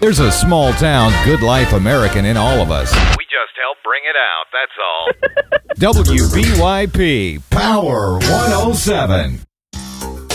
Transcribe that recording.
There's a small town, good life American in all of us. We just help bring it out, that's all. WBYP Power 107.